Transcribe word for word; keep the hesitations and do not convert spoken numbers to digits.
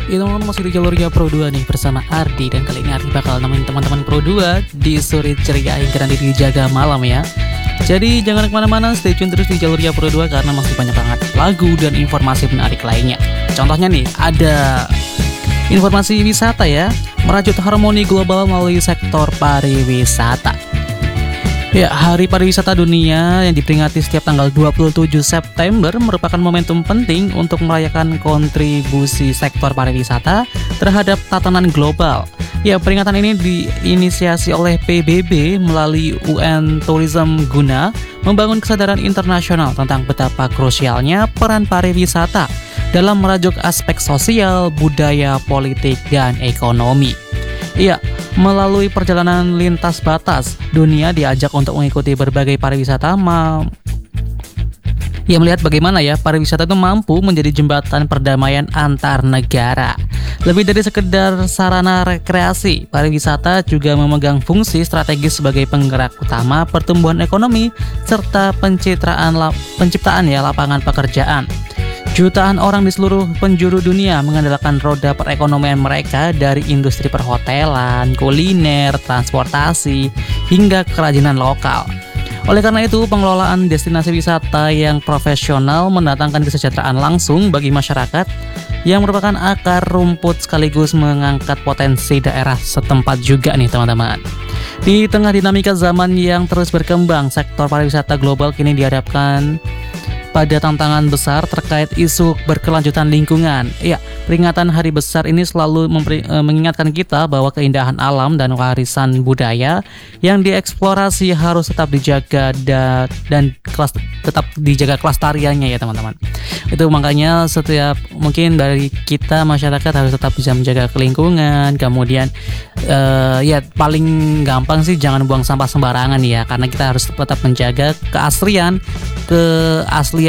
Ya teman-teman, masih di jalurnya Pro dua nih bersama Ardi. Dan kali ini Ardi bakal nemenin teman-teman Pro dua di sore ceria hingga nanti dijaga malam ya. Jadi jangan kemana-mana, stay tune terus di jalurnya Pro dua karena masih banyak banget lagu dan informasi menarik lainnya. Contohnya nih, ada informasi wisata ya, merajut harmoni global melalui sektor pariwisata. Ya, Hari Pariwisata Dunia yang diperingati setiap tanggal dua puluh tujuh September merupakan momentum penting untuk merayakan kontribusi sektor pariwisata terhadap tatanan global. Ya, peringatan ini diinisiasi oleh P B B melalui U N Tourism guna membangun kesadaran internasional tentang betapa krusialnya peran pariwisata dalam merajuk aspek sosial, budaya, politik, dan ekonomi. Iya, melalui perjalanan lintas batas, dunia diajak untuk mengikuti berbagai pariwisata ma Ya, melihat bagaimana ya pariwisata itu mampu menjadi jembatan perdamaian antar negara. Lebih dari sekedar sarana rekreasi, pariwisata juga memegang fungsi strategis sebagai penggerak utama pertumbuhan ekonomi serta pencitraan penciptaan ya lapangan pekerjaan. Jutaan orang di seluruh penjuru dunia mengandalkan roda perekonomian mereka dari industri perhotelan, kuliner, transportasi, hingga kerajinan lokal. Oleh karena itu, pengelolaan destinasi wisata yang profesional mendatangkan kesejahteraan langsung bagi masyarakat yang merupakan akar rumput sekaligus mengangkat potensi daerah setempat juga nih teman-teman. Di tengah dinamika zaman yang terus berkembang, sektor pariwisata global kini dihadapkan pada tantangan besar terkait isu berkelanjutan lingkungan. Ya, peringatan hari besar ini selalu memperi, e, mengingatkan kita bahwa keindahan alam dan warisan budaya yang dieksplorasi harus tetap dijaga da, dan kelas, tetap dijaga kelestariannya ya teman-teman. Itu makanya setiap mungkin dari kita masyarakat harus tetap bisa menjaga lingkungan. Kemudian e, ya paling gampang sih jangan buang sampah sembarangan ya, karena kita harus tetap menjaga keaslian keaslian